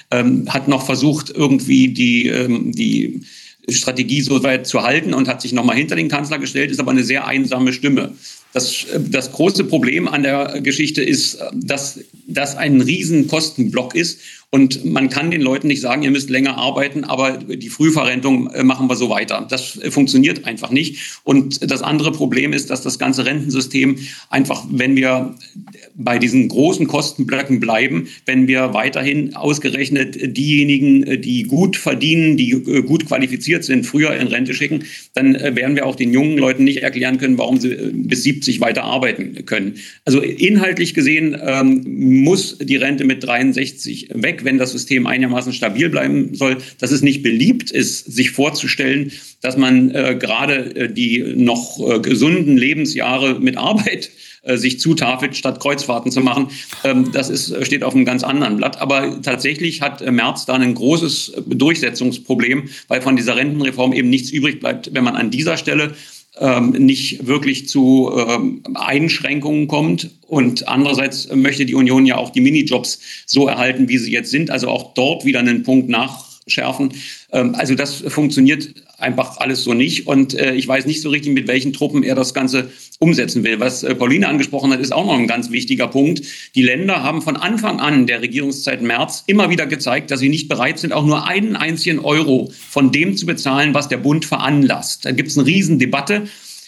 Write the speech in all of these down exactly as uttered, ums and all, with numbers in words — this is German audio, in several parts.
ähm, hat noch versucht, irgendwie die, ähm, die Strategie so weit zu halten und hat sich nochmal hinter den Kanzler gestellt, ist aber eine sehr einsame Stimme. Das, das große Problem an der Geschichte ist, dass das ein riesen Kostenblock ist und man kann den Leuten nicht sagen, ihr müsst länger arbeiten, aber die Frühverrentung machen wir so weiter. Das funktioniert einfach nicht. Und das andere Problem ist, dass das ganze Rentensystem einfach, wenn wir bei diesen großen Kostenblöcken bleiben, wenn wir weiterhin ausgerechnet diejenigen, die gut verdienen, die gut qualifiziert sind, früher in Rente schicken, dann werden wir auch den jungen Leuten nicht erklären können, warum sie bis siebzig weiter arbeiten können. Also inhaltlich gesehen ähm, muss die Rente mit dreiundsechzig weg, wenn das System einigermaßen stabil bleiben soll. Dass es nicht beliebt ist, sich vorzustellen, dass man äh, gerade äh, die noch äh, gesunden Lebensjahre mit Arbeit äh, sich zutafelt, statt Kreuzfahrten zu machen. Ähm, das ist, steht auf einem ganz anderen Blatt. Aber tatsächlich hat äh, Merz da ein großes Durchsetzungsproblem, weil von dieser Rentenreform eben nichts übrig bleibt, wenn man an dieser Stelle Ähm, nicht wirklich zu ähm, Einschränkungen kommt. Und andererseits möchte die Union ja auch die Minijobs so erhalten, wie sie jetzt sind. Also auch dort wieder einen Punkt nachschärfen. Ähm, also das funktioniert einfach alles so nicht. Und äh, ich weiß nicht so richtig, mit welchen Truppen er das Ganze umsetzen will. Was äh, Pauline angesprochen hat, ist auch noch ein ganz wichtiger Punkt. Die Länder haben von Anfang an der Regierungszeit Merz immer wieder gezeigt, dass sie nicht bereit sind, auch nur einen einzigen Euro von dem zu bezahlen, was der Bund veranlasst. Da gibt es eine Riesendebatte.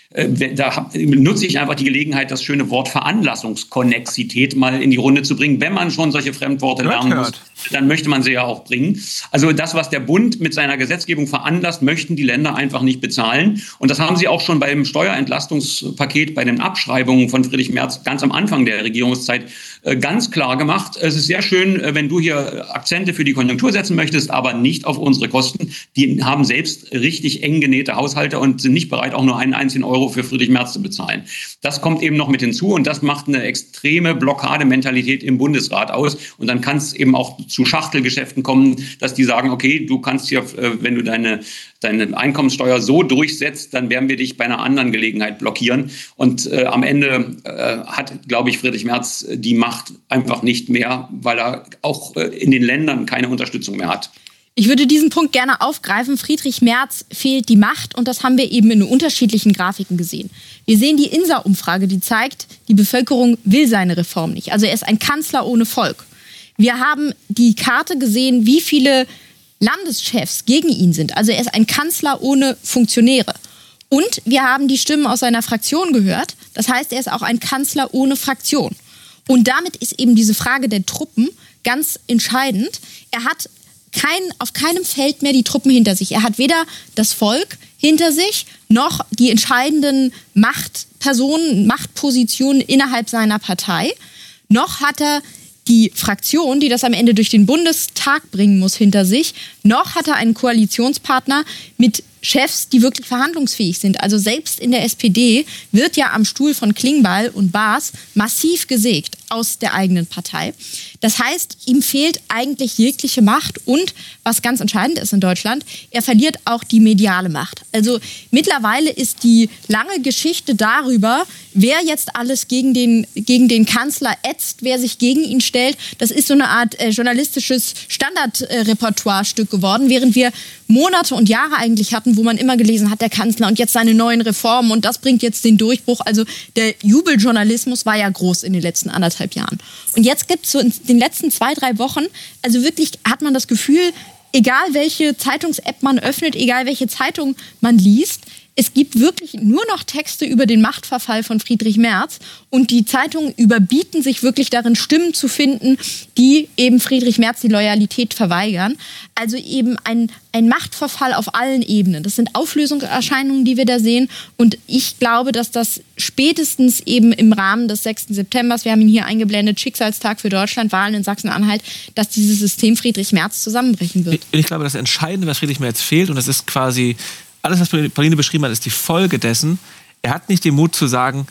Da nutze ich einfach die Gelegenheit, das schöne Wort Veranlassungskonnexität mal in die Runde zu bringen. Wenn man schon solche Fremdworte lernen muss, dann möchte man sie ja auch bringen. Also das, was der Bund mit seiner Gesetzgebung veranlasst, möchten die Länder einfach nicht bezahlen. Und das haben sie auch schon beim Steuerentlastungspaket, bei den Abschreibungen von Friedrich Merz ganz am Anfang der Regierungszeit ganz klar gemacht. Es ist sehr schön, wenn du hier Akzente für die Konjunktur setzen möchtest, aber nicht auf unsere Kosten. Die haben selbst richtig eng genähte Haushalte und sind nicht bereit, auch nur einen einzigen Euro für Friedrich Merz zu bezahlen. Das kommt eben noch mit hinzu und das macht eine extreme Blockadementalität im Bundesrat aus. Und dann kann es eben auch zu Schachtelgeschäften kommen, dass die sagen, okay, du kannst hier, wenn du deine, deine Einkommenssteuer so durchsetzt, dann werden wir dich bei einer anderen Gelegenheit blockieren. Und äh, am Ende äh, hat, glaube ich, Friedrich Merz die Macht einfach nicht mehr, weil er auch äh, in den Ländern keine Unterstützung mehr hat. Ich würde diesen Punkt gerne aufgreifen. Friedrich Merz fehlt die Macht und das haben wir eben in unterschiedlichen Grafiken gesehen. Wir sehen die I N S A-Umfrage, die zeigt, die Bevölkerung will seine Reform nicht. Also er ist ein Kanzler ohne Volk. Wir haben die Karte gesehen, wie viele Landeschefs gegen ihn sind. Also er ist ein Kanzler ohne Funktionäre. Und wir haben die Stimmen aus seiner Fraktion gehört. Das heißt, er ist auch ein Kanzler ohne Fraktion. Und damit ist eben diese Frage der Truppen ganz entscheidend. Er hat kein, auf keinem Feld mehr die Truppen hinter sich. Er hat weder das Volk hinter sich, noch die entscheidenden Machtpersonen, Machtpositionen innerhalb seiner Partei, noch hat er die Fraktion, die das am Ende durch den Bundestag bringen muss, hinter sich, noch hat er einen Koalitionspartner mit Chefs, die wirklich verhandlungsfähig sind. Also selbst in der S P D wird ja am Stuhl von Klingbeil und Baas massiv gesägt aus der eigenen Partei. Das heißt, ihm fehlt eigentlich jegliche Macht und, was ganz entscheidend ist in Deutschland, er verliert auch die mediale Macht. Also mittlerweile ist die lange Geschichte darüber, wer jetzt alles gegen den, gegen den Kanzler ätzt, wer sich gegen ihn stellt, das ist so eine Art äh, journalistisches Standardrepertoirestück äh, geworden, während wir Monate und Jahre eigentlich hatten, wo man immer gelesen hat, der Kanzler und jetzt seine neuen Reformen und das bringt jetzt den Durchbruch. Also der Jubeljournalismus war ja groß in den letzten anderthalb Jahren. Und jetzt gibt es so in den letzten zwei, drei Wochen, also wirklich hat man das Gefühl, egal welche Zeitungs-App man öffnet, egal welche Zeitung man liest, es gibt wirklich nur noch Texte über den Machtverfall von Friedrich Merz und die Zeitungen überbieten sich wirklich darin, Stimmen zu finden, die eben Friedrich Merz die Loyalität verweigern. Also eben ein, ein Machtverfall auf allen Ebenen. Das sind Auflösungserscheinungen, die wir da sehen und ich glaube, dass das spätestens eben im Rahmen des sechsten September, wir haben ihn hier eingeblendet, Schicksalstag für Deutschland, Wahlen in Sachsen-Anhalt, dass dieses System Friedrich Merz zusammenbrechen wird. Ich, ich glaube, das Entscheidende, was Friedrich Merz fehlt, und das ist quasi alles, was Pauline beschrieben hat, ist die Folge dessen. Er hat nicht den Mut zu sagen,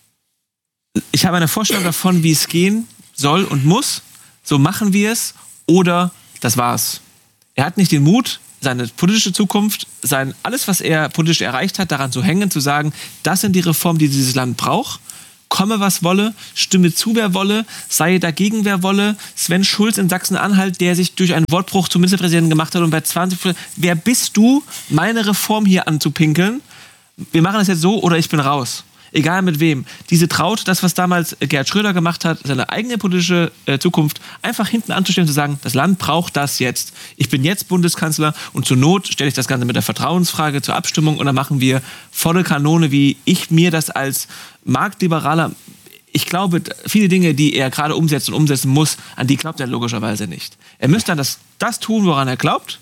ich habe eine Vorstellung davon, wie es gehen soll und muss, so machen wir es oder das war's. Er hat nicht den Mut, seine politische Zukunft, sein, alles, was er politisch erreicht hat, daran zu hängen, zu sagen, das sind die Reformen, die dieses Land braucht komme was wolle, stimme zu, wer wolle, sei dagegen, wer wolle. Sven Schulz in Sachsen-Anhalt, der sich durch einen Wortbruch zum Ministerpräsidenten gemacht hat und bei zwanzig, wer bist du, meine Reform hier anzupinkeln? Wir machen das jetzt so oder ich bin raus. Egal mit wem. Diese Traut, das, was damals Gerhard Schröder gemacht hat, seine eigene politische äh, Zukunft einfach hinten anzustellen und zu sagen, das Land braucht das jetzt. Ich bin jetzt Bundeskanzler und zur Not stelle ich das Ganze mit der Vertrauensfrage zur Abstimmung und dann machen wir volle Kanone, wie ich mir das als Marktliberaler, ich glaube, viele Dinge, die er gerade umsetzt und umsetzen muss, an die glaubt er logischerweise nicht. Er müsste dann das, das tun, woran er glaubt,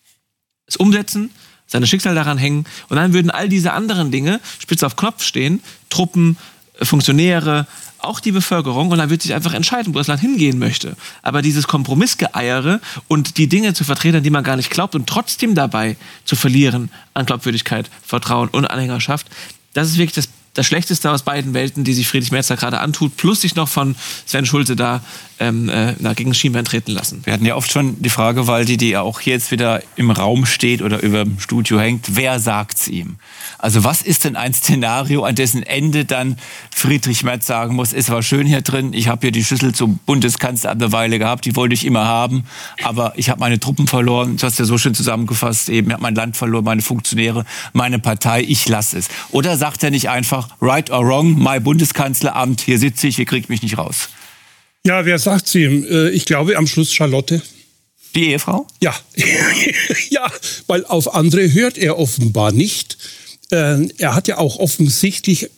es umsetzen, seine Schicksal daran hängen und dann würden all diese anderen Dinge spitz auf Knopf stehen, Truppen, Funktionäre, auch die Bevölkerung und dann wird sich einfach entscheiden, wo das Land hingehen möchte. Aber dieses Kompromissgeeiere und die Dinge zu vertreten, die man gar nicht glaubt und trotzdem dabei zu verlieren an Glaubwürdigkeit, Vertrauen und Anhängerschaft, das ist wirklich das Das Schlechteste aus beiden Welten, die sich Friedrich Merz da gerade antut, plus sich noch von Sven Schulze da ähm, äh, gegen Schienbein treten lassen. Wir hatten ja oft schon die Frage, Waldi, die ja auch jetzt wieder im Raum steht oder über dem Studio hängt, wer sagt's ihm? Also was ist denn ein Szenario, an dessen Ende dann Friedrich Merz sagen muss, es war schön hier drin, ich habe hier die Schüssel zum Bundeskanzler eine Weile gehabt, die wollte ich immer haben, aber ich habe meine Truppen verloren, du hast ja so schön zusammengefasst, eben, ich habe mein Land verloren, meine Funktionäre, meine Partei, ich lasse es. Oder sagt er nicht einfach, right or wrong, mein Bundeskanzleramt, hier sitze ich, ihr kriegt mich nicht raus? Ja, wer sagt's ihm? Ich glaube am Schluss Charlotte. Die Ehefrau? Ja, ja, weil auf andere hört er offenbar nicht. Er hat ja auch offensichtlich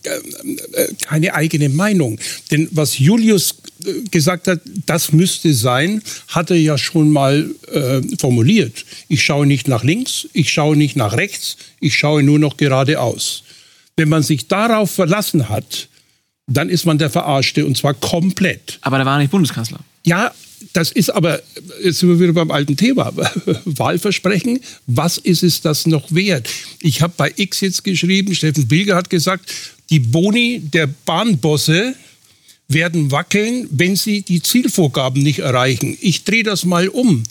keine eigene Meinung. Denn was Julius gesagt hat, das müsste sein, hat er ja schon mal äh, formuliert. Ich schaue nicht nach links, ich schaue nicht nach rechts, ich schaue nur noch geradeaus. Wenn man sich darauf verlassen hat, dann ist man der Verarschte und zwar komplett. Aber der war nicht Bundeskanzler. Ja, das ist aber, jetzt sind wir wieder beim alten Thema, Wahlversprechen, was ist es das noch wert? Ich habe bei X jetzt geschrieben, Steffen Bilger hat gesagt, die Boni der Bahnbosse werden wackeln, wenn sie die Zielvorgaben nicht erreichen. Ich drehe das mal um.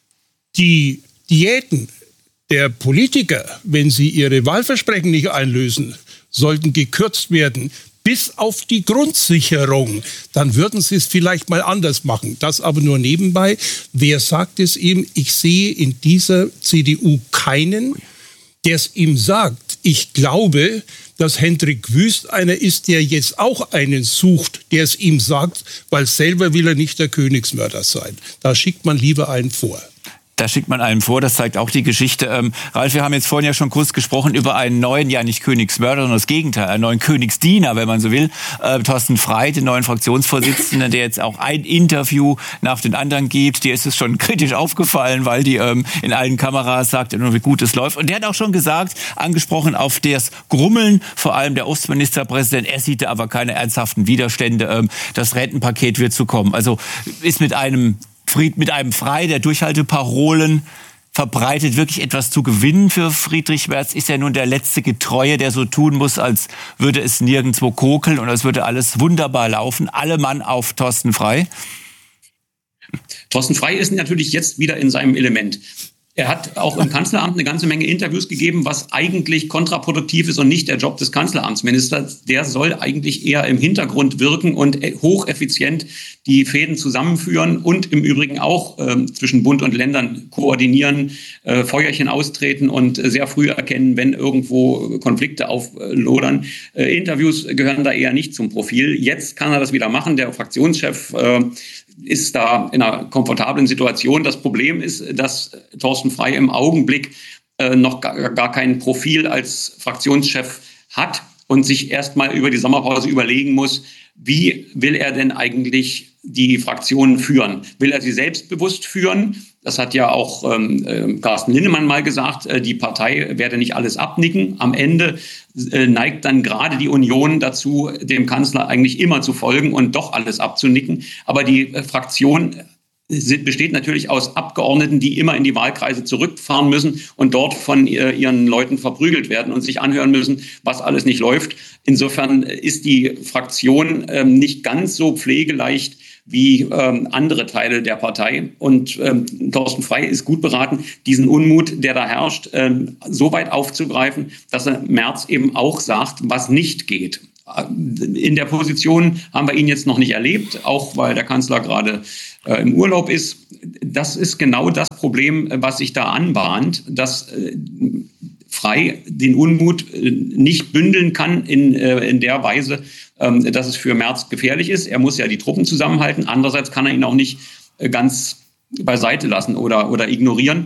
Die Diäten der Politiker, wenn sie ihre Wahlversprechen nicht einlösen, sollten gekürzt werden, bis auf die Grundsicherung. Dann würden sie es vielleicht mal anders machen. Das aber nur nebenbei. Wer sagt es ihm? Ich sehe in dieser C D U keinen, der es ihm sagt. Ich glaube, dass Hendrik Wüst einer ist, der jetzt auch einen sucht, der es ihm sagt, weil selber will er nicht der Königsmörder sein. Da schickt man lieber einen vor. Da schickt man einem vor, das zeigt auch die Geschichte. Ähm, Ralf, wir haben jetzt vorhin ja schon kurz gesprochen über einen neuen, ja nicht Königsmörder, sondern das Gegenteil, einen neuen Königsdiener, wenn man so will. Äh, Thorsten Frey, den neuen Fraktionsvorsitzenden, der jetzt auch ein Interview nach den anderen gibt. Dir ist es schon kritisch aufgefallen, weil die ähm, in allen Kameras sagt, wie gut es läuft. Und der hat auch schon gesagt, angesprochen auf das Grummeln, vor allem der Ostministerpräsident, er sieht da aber keine ernsthaften Widerstände. Ähm, das Rentenpaket wird zu kommen. Also ist mit einem Fried, mit einem Frey, der Durchhalteparolen verbreitet, wirklich etwas zu gewinnen für Friedrich Merz? Ist er nun der letzte Getreue, der so tun muss, als würde es nirgendwo kokeln und als würde alles wunderbar laufen? Alle Mann auf Thorsten Frey? Thorsten Frey ist natürlich jetzt wieder in seinem Element. Er hat auch im Kanzleramt eine ganze Menge Interviews gegeben, was eigentlich kontraproduktiv ist und nicht der Job des Kanzleramtsministers. Der soll eigentlich eher im Hintergrund wirken und hocheffizient die Fäden zusammenführen und im Übrigen auch äh, zwischen Bund und Ländern koordinieren, äh, Feuerchen austreten und äh, sehr früh erkennen, wenn irgendwo Konflikte auflodern. Äh, Interviews gehören da eher nicht zum Profil. Jetzt kann er das wieder machen. Der Fraktionschef äh, ist da in einer komfortablen Situation. Das Problem ist, dass Thorsten Frey im Augenblick äh, noch gar, gar kein Profil als Fraktionschef hat und sich erstmal über die Sommerpause überlegen muss, wie will er denn eigentlich die Fraktionen führen? Will er sie selbstbewusst führen? Das hat ja auch ähm, Carsten Linnemann mal gesagt, äh, die Partei werde nicht alles abnicken. Am Ende äh, neigt dann gerade die Union dazu, dem Kanzler eigentlich immer zu folgen und doch alles abzunicken. Aber die äh, Fraktion besteht natürlich aus Abgeordneten, die immer in die Wahlkreise zurückfahren müssen und dort von ihren Leuten verprügelt werden und sich anhören müssen, was alles nicht läuft. Insofern ist die Fraktion ähm, nicht ganz so pflegeleicht wie ähm, andere Teile der Partei. Und ähm, Thorsten Frey ist gut beraten, diesen Unmut, der da herrscht, ähm, so weit aufzugreifen, dass er Merz eben auch sagt, was nicht geht. In der Position haben wir ihn jetzt noch nicht erlebt, auch weil der Kanzler gerade äh, im Urlaub ist. Das ist genau das Problem, was sich da anbahnt, dass äh, Frei den Unmut äh, nicht bündeln kann in, äh, in der Weise, äh, dass es für Merz gefährlich ist. Er muss ja die Truppen zusammenhalten. Andererseits kann er ihn auch nicht äh, ganz beiseite lassen oder, oder ignorieren.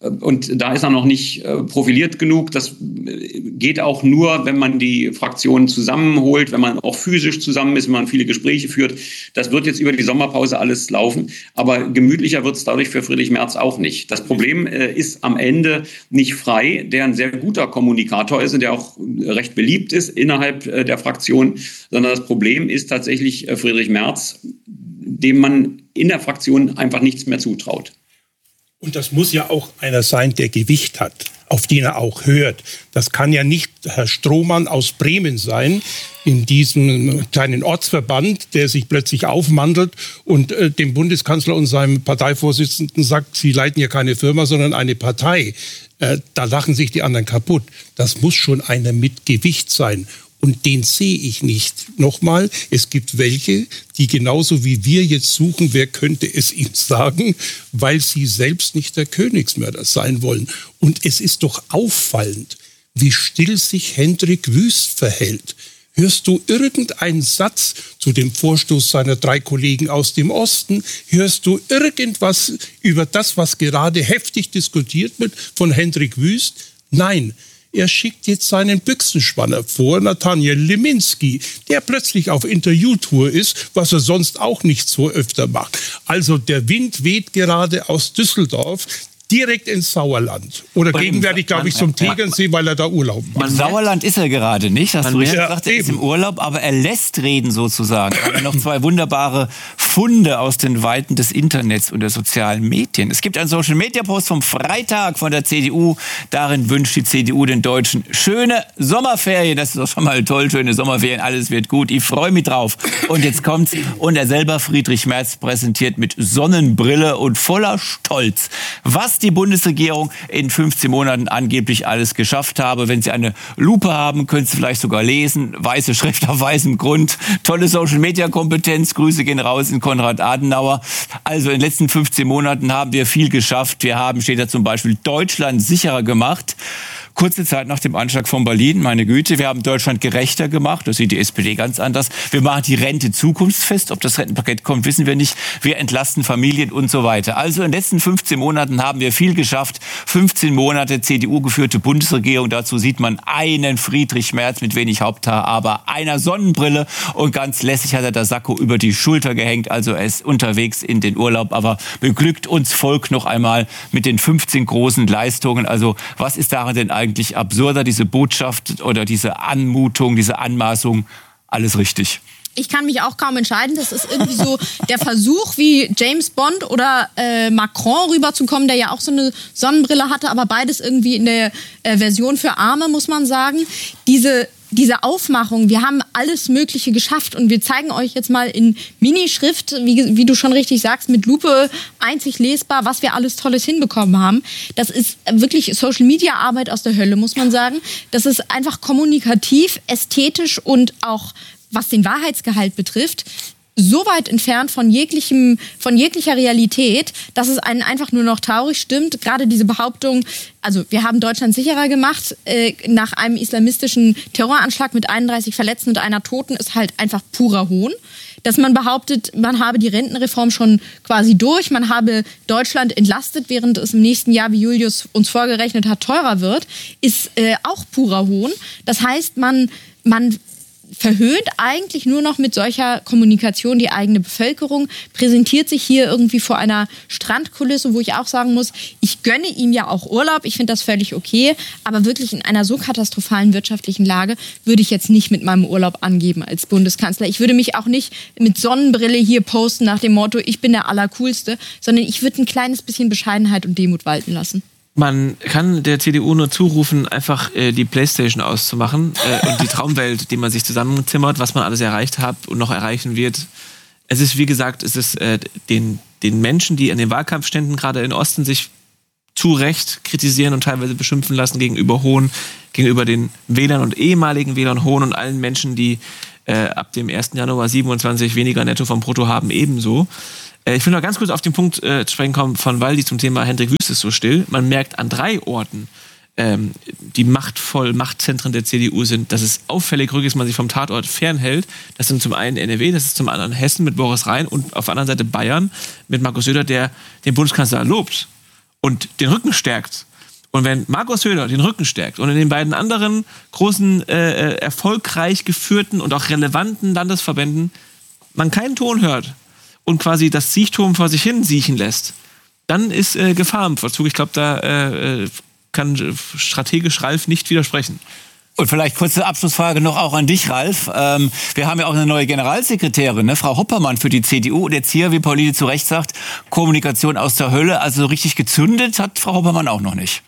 Und da ist er noch nicht äh, profiliert genug. Das geht auch nur, wenn man die Fraktionen zusammenholt, wenn man auch physisch zusammen ist, wenn man viele Gespräche führt. Das wird jetzt über die Sommerpause alles laufen. Aber gemütlicher wird es dadurch für Friedrich Merz auch nicht. Das Problem äh, ist am Ende nicht Frei, der ein sehr guter Kommunikator ist und der auch recht beliebt ist innerhalb äh, der Fraktion, sondern das Problem ist tatsächlich äh, Friedrich Merz, dem man in der Fraktion einfach nichts mehr zutraut. Und das muss ja auch einer sein, der Gewicht hat, auf den er auch hört. Das kann ja nicht Herr Strohmann aus Bremen sein, in diesem kleinen Ortsverband, der sich plötzlich aufmantelt und äh, dem Bundeskanzler und seinem Parteivorsitzenden sagt, Sie leiten ja keine Firma, sondern eine Partei. Äh, da lachen sich die anderen kaputt. Das muss schon einer mit Gewicht sein. Und den sehe ich nicht. Nochmal, es gibt welche, die genauso wie wir jetzt suchen, wer könnte es ihm sagen, weil sie selbst nicht der Königsmörder sein wollen. Und es ist doch auffallend, wie still sich Hendrik Wüst verhält. Hörst du irgendeinen Satz zu dem Vorstoß seiner drei Kollegen aus dem Osten? Hörst du irgendwas über das, was gerade heftig diskutiert wird von Hendrik Wüst? Nein. Er schickt jetzt seinen Büchsenspanner vor, Nathaniel Leminski, der plötzlich auf Interviewtour ist, was er sonst auch nicht so öfter macht. Also der Wind weht gerade aus Düsseldorf direkt ins Sauerland. Oder Und gegenwärtig, glaube ich, zum Tegernsee, weil er da Urlaub macht. Im Sauerland ist er gerade nicht, hast du richtig ja, gesagt, er ist eben. im Urlaub, aber er lässt reden sozusagen. Er hat noch zwei wunderbare Funde aus den Weiten des Internets und der sozialen Medien. Es gibt einen Social-Media-Post vom Freitag von der C D U. Darin wünscht die C D U den Deutschen schöne Sommerferien. Das ist doch schon mal toll, schöne Sommerferien, alles wird gut. Ich freue mich drauf. Und jetzt kommt's. Und er selber, Friedrich Merz, präsentiert mit Sonnenbrille und voller Stolz, was die Bundesregierung in fünfzehn Monaten angeblich alles geschafft habe. Wenn Sie eine Lupe haben, können Sie vielleicht sogar lesen. Weiße Schrift auf weißem Grund. Tolle Social-Media-Kompetenz. Grüße gehen raus in Konrad Adenauer. Also in den letzten fünfzehn Monaten haben wir viel geschafft. Wir haben, steht da zum Beispiel, Deutschland sicherer gemacht. Kurze Zeit nach dem Anschlag von Berlin, meine Güte, wir haben Deutschland gerechter gemacht. Das sieht die S P D ganz anders. Wir machen die Rente zukunftsfest. Ob das Rentenpaket kommt, wissen wir nicht. Wir entlasten Familien und so weiter. Also in den letzten fünfzehn Monaten haben wir viel geschafft. fünfzehn Monate C D U-geführte Bundesregierung. Dazu sieht man einen Friedrich Merz mit wenig Haupthaar, aber einer Sonnenbrille. Und ganz lässig hat er das Sakko über die Schulter gehängt. Also er ist unterwegs in den Urlaub. Aber beglückt uns Volk noch einmal mit den fünfzehn großen Leistungen. Also was ist daran denn eigentlich eigentlich absurder, diese Botschaft oder diese Anmutung, diese Anmaßung, alles richtig. Ich kann mich auch kaum entscheiden. Das ist irgendwie so der Versuch, wie James Bond oder äh, Macron rüberzukommen, der ja auch so eine Sonnenbrille hatte, aber beides irgendwie in der äh, Version für Arme, muss man sagen. Diese Diese Aufmachung, wir haben alles Mögliche geschafft und wir zeigen euch jetzt mal in Minischrift, wie, wie du schon richtig sagst, mit Lupe einzig lesbar, was wir alles Tolles hinbekommen haben. Das ist wirklich Social-Media-Arbeit aus der Hölle, muss man sagen. Das ist einfach kommunikativ, ästhetisch und auch, was den Wahrheitsgehalt betrifft, so weit entfernt von jeglichem, von jeglicher Realität, dass es einen einfach nur noch traurig stimmt. Gerade diese Behauptung, also wir haben Deutschland sicherer gemacht, äh, nach einem islamistischen Terroranschlag mit einunddreißig Verletzten und einer Toten, ist halt einfach purer Hohn. Dass man behauptet, man habe die Rentenreform schon quasi durch, man habe Deutschland entlastet, während es im nächsten Jahr, wie Julius uns vorgerechnet hat, teurer wird, ist äh, auch purer Hohn. Das heißt, man, man verhöhnt eigentlich nur noch mit solcher Kommunikation die eigene Bevölkerung, präsentiert sich hier irgendwie vor einer Strandkulisse, wo ich auch sagen muss, ich gönne ihm ja auch Urlaub, ich finde das völlig okay, aber wirklich in einer so katastrophalen wirtschaftlichen Lage würde ich jetzt nicht mit meinem Urlaub angeben als Bundeskanzler. Ich würde mich auch nicht mit Sonnenbrille hier posten nach dem Motto, ich bin der Allercoolste, sondern ich würde ein kleines bisschen Bescheidenheit und Demut walten lassen. Man kann der C D U nur zurufen, einfach äh, die Playstation auszumachen äh, und die Traumwelt, die man sich zusammenzimmert, was man alles erreicht hat und noch erreichen wird. Es ist, wie gesagt, es ist äh, den, den Menschen, die an den Wahlkampfständen gerade im Osten sich zu Recht kritisieren und teilweise beschimpfen lassen gegenüber Hohn, gegenüber den Wählern und ehemaligen Wählern Hohn und allen Menschen, die äh, ab dem ersten Januar siebenundzwanzig weniger netto vom Brutto haben, ebenso. Äh, ich will noch ganz kurz auf den Punkt äh, zu sprechen kommen von Waldi zum Thema Hendrik Wüst ist so still. Man merkt an drei Orten, ähm, die machtvoll Machtzentren der C D U sind, dass es auffällig rück ist, man sich vom Tatort fernhält. Das sind zum einen N R W, das ist zum anderen Hessen mit Boris Rhein und auf der anderen Seite Bayern mit Markus Söder, der den Bundeskanzler lobt und den Rücken stärkt. Und wenn Markus Söder den Rücken stärkt und in den beiden anderen großen, äh, erfolgreich geführten und auch relevanten Landesverbänden man keinen Ton hört und quasi das Siechtum vor sich hin siechen lässt, dann ist äh, Gefahr im Verzug. Ich glaube, da äh, kann strategisch Ralf nicht widersprechen. Und vielleicht kurze Abschlussfrage noch auch an dich, Ralf. Ähm, wir haben ja auch eine neue Generalsekretärin, ne? Frau Hoppermann für die C D U. Und jetzt hier, wie Pauline zu Recht sagt, Kommunikation aus der Hölle. Also richtig gezündet hat Frau Hoppermann auch noch nicht.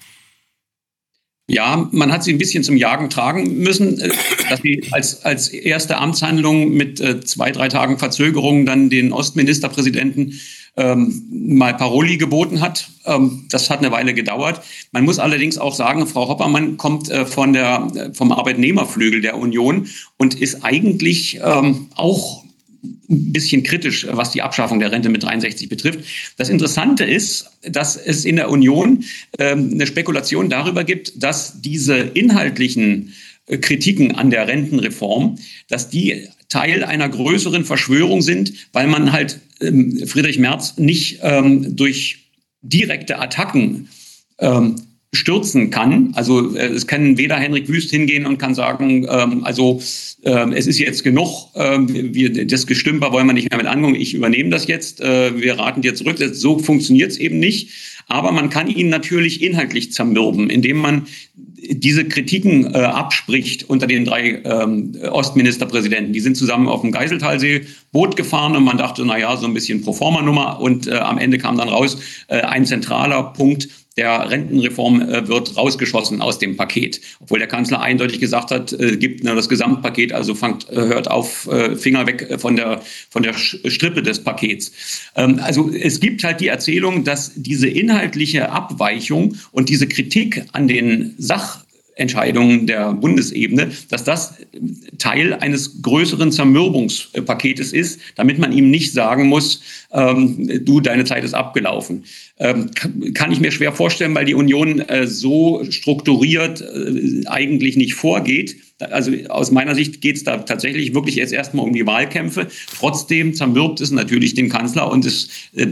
Ja, man hat sie ein bisschen zum Jagen tragen müssen, dass sie als, als erste Amtshandlung mit äh, zwei, drei Tagen Verzögerung dann den Ostministerpräsidenten ähm, mal Paroli geboten hat. Ähm, das hat eine Weile gedauert. Man muss allerdings auch sagen, Frau Hoppermann kommt äh, von der, vom Arbeitnehmerflügel der Union und ist eigentlich ähm, auch ein bisschen kritisch, was die Abschaffung der Rente mit dreiundsechzig betrifft. Das Interessante ist, dass es in der Union ähm, eine Spekulation darüber gibt, dass diese inhaltlichen äh, Kritiken an der Rentenreform, dass die Teil einer größeren Verschwörung sind, weil man halt ähm, Friedrich Merz nicht ähm, durch direkte Attacken ähm, stürzen kann. Also äh, es kann weder Hendrik Wüst hingehen und kann sagen, ähm, also äh, es ist jetzt genug, äh, wir, das Gestümper wollen wir nicht mehr mit angucken, ich übernehme das jetzt, äh, wir raten dir zurück. Das, so funktioniert es eben nicht. Aber man kann ihn natürlich inhaltlich zermürben, indem man diese Kritiken äh, abspricht unter den drei ähm, Ostministerpräsidenten. Die sind zusammen auf dem Geiseltalsee Boot gefahren und man dachte, na ja, so ein bisschen Proforma-Nummer. Und äh, am Ende kam dann raus, äh, ein zentraler Punkt der Rentenreform äh, wird rausgeschossen aus dem Paket. Obwohl der Kanzler eindeutig gesagt hat, äh, gibt nur das Gesamtpaket, also fangt, äh, hört auf, äh, Finger weg von der, von der Strippe des Pakets. Ähm, also es gibt halt die Erzählung, dass diese inhaltliche Abweichung und diese Kritik an den Sachentscheidungen der Bundesebene, dass das Teil eines größeren Zermürbungspaketes ist, damit man ihm nicht sagen muss, ähm, du, deine Zeit ist abgelaufen. Ähm, kann ich mir schwer vorstellen, weil die Union äh, so strukturiert äh, eigentlich nicht vorgeht. Also aus meiner Sicht geht es da tatsächlich wirklich jetzt erstmal um die Wahlkämpfe. Trotzdem zermürbt es natürlich den Kanzler und es äh,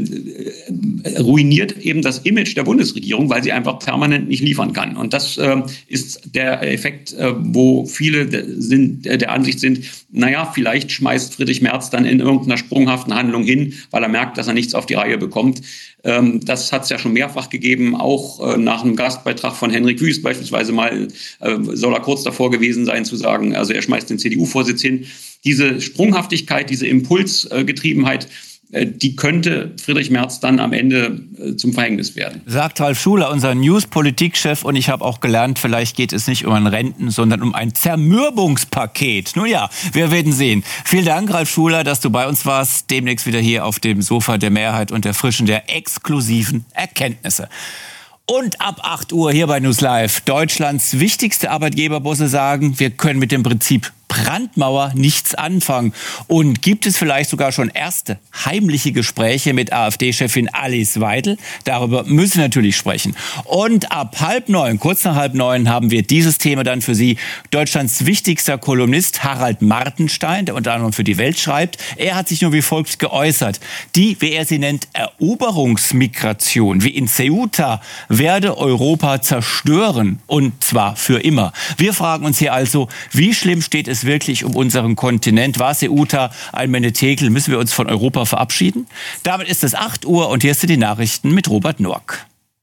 äh, ruiniert eben das Image der Bundesregierung, weil sie einfach permanent nicht liefern kann. Und das äh, ist der Effekt, äh, wo viele de, sind, äh, der Ansicht sind, naja, vielleicht schmeißt Friedrich Merz dann in irgendeiner sprunghaften Handlung hin, weil er merkt, dass er nichts auf die Reihe bekommt. Ähm, das hat es ja schon mehrfach gegeben, auch äh, nach einem Gastbeitrag von Hendrik Wüst beispielsweise mal, äh, soll er kurz davor gewesen sein zu sagen, also er schmeißt den C D U-Vorsitz hin. Diese Sprunghaftigkeit, diese Impulsgetriebenheit, äh, die könnte Friedrich Merz dann am Ende äh, zum Verhängnis werden. Sagt Ralf Schuler, unser News-Politikchef, und ich habe auch gelernt, vielleicht geht es nicht um ein Renten, sondern um ein Zermürbungspaket. Nun ja, wir werden sehen. Vielen Dank, Ralf Schuler, dass du bei uns warst. Demnächst wieder hier auf dem Sofa der Mehrheit und der frischen, der exklusiven Erkenntnisse. Und ab acht Uhr hier bei News Live. Deutschlands wichtigste Arbeitgeberbosse sagen, wir können mit dem Prinzip Brandmauer nichts anfangen. Und gibt es vielleicht sogar schon erste heimliche Gespräche mit AfD-Chefin Alice Weidel? Darüber müssen wir natürlich sprechen. Und ab halb neun, kurz nach halb neun, haben wir dieses Thema dann für Sie. Deutschlands wichtigster Kolumnist Harald Martenstein, der unter anderem für die Welt schreibt. Er hat sich nur wie folgt geäußert. Die, wie er sie nennt, Eroberungsmigration, wie in Ceuta, werde Europa zerstören. Und zwar für immer. Wir fragen uns hier also, wie schlimm steht es wirklich um unseren Kontinent? War Ceuta ein Menetekel? Müssen wir uns von Europa verabschieden? Damit ist es acht Uhr und hier sind die Nachrichten mit Robert Norck.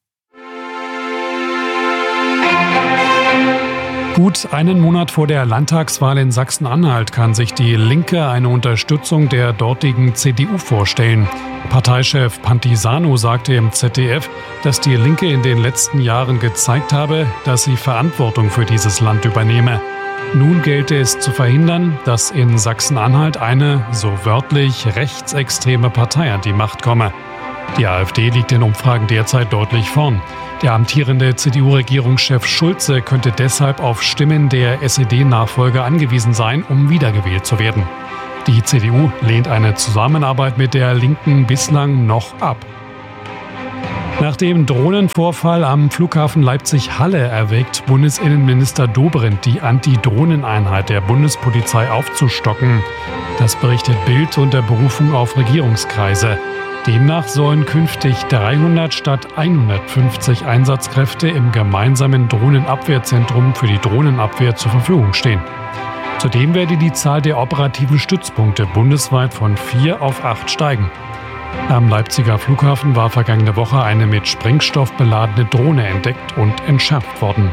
Gut einen Monat vor der Landtagswahl in Sachsen-Anhalt kann sich die Linke eine Unterstützung der dortigen C D U vorstellen. Parteichef Pantisano sagte im Z D F, dass die Linke in den letzten Jahren gezeigt habe, dass sie Verantwortung für dieses Land übernehme. Nun gelte es zu verhindern, dass in Sachsen-Anhalt eine, so wörtlich, rechtsextreme Partei an die Macht komme. Die AfD liegt in Umfragen derzeit deutlich vorn. Der amtierende C D U-Regierungschef Schulze könnte deshalb auf Stimmen der S E D-Nachfolger angewiesen sein, um wiedergewählt zu werden. Die C D U lehnt eine Zusammenarbeit mit der Linken bislang noch ab. Nach dem Drohnenvorfall am Flughafen Leipzig-Halle erwägt Bundesinnenminister Dobrindt, die Anti-Drohnen-Einheit der Bundespolizei aufzustocken. Das berichtet Bild unter Berufung auf Regierungskreise. Demnach sollen künftig dreihundert statt hundertfünfzig Einsatzkräfte im gemeinsamen Drohnenabwehrzentrum für die Drohnenabwehr zur Verfügung stehen. Zudem werde die Zahl der operativen Stützpunkte bundesweit von vier auf acht steigen. Am Leipziger Flughafen war vergangene Woche eine mit Sprengstoff beladene Drohne entdeckt und entschärft worden.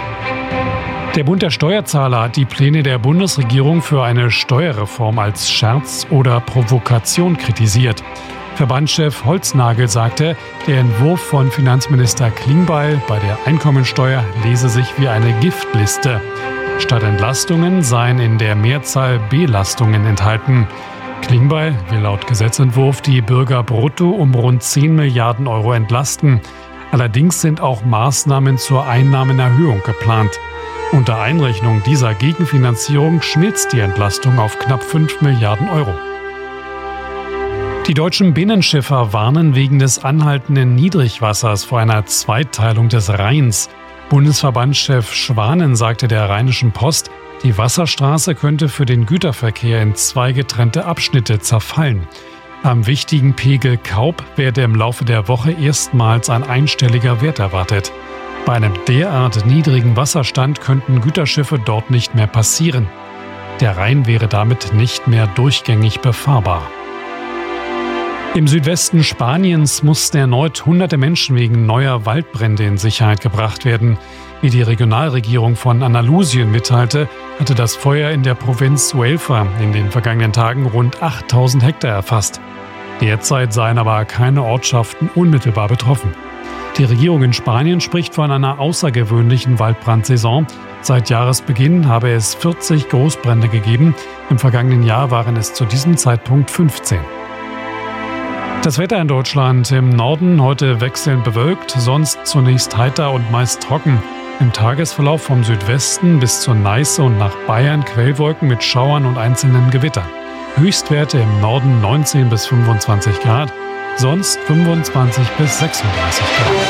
Der Bund der Steuerzahler hat die Pläne der Bundesregierung für eine Steuerreform als Scherz oder Provokation kritisiert. Verbandschef Holznagel sagte, der Entwurf von Finanzminister Klingbeil bei der Einkommensteuer lese sich wie eine Giftliste. Statt Entlastungen seien in der Mehrzahl Belastungen enthalten. Klingbeil will laut Gesetzentwurf die Bürger brutto um rund zehn Milliarden Euro entlasten. Allerdings sind auch Maßnahmen zur Einnahmenerhöhung geplant. Unter Einrechnung dieser Gegenfinanzierung schmilzt die Entlastung auf knapp fünf Milliarden Euro. Die deutschen Binnenschiffer warnen wegen des anhaltenden Niedrigwassers vor einer Zweiteilung des Rheins. Bundesverbandschef Schwanen sagte der Rheinischen Post, die Wasserstraße könnte für den Güterverkehr in zwei getrennte Abschnitte zerfallen. Am wichtigen Pegel Kaub werde im Laufe der Woche erstmals ein einstelliger Wert erwartet. Bei einem derart niedrigen Wasserstand könnten Güterschiffe dort nicht mehr passieren. Der Rhein wäre damit nicht mehr durchgängig befahrbar. Im Südwesten Spaniens mussten erneut hunderte Menschen wegen neuer Waldbrände in Sicherheit gebracht werden. Wie die Regionalregierung von Andalusien mitteilte, hatte das Feuer in der Provinz Huelva in den vergangenen Tagen rund achttausend Hektar erfasst. Derzeit seien aber keine Ortschaften unmittelbar betroffen. Die Regierung in Spanien spricht von einer außergewöhnlichen Waldbrandsaison. Seit Jahresbeginn habe es vierzig Großbrände gegeben. Im vergangenen Jahr waren es zu diesem Zeitpunkt fünfzehn. Das Wetter in Deutschland: im Norden heute wechselnd bewölkt, sonst zunächst heiter und meist trocken. Im Tagesverlauf vom Südwesten bis zur Neiße und nach Bayern Quellwolken mit Schauern und einzelnen Gewittern. Höchstwerte im Norden neunzehn bis fünfundzwanzig Grad, sonst fünfundzwanzig bis sechsunddreißig Grad.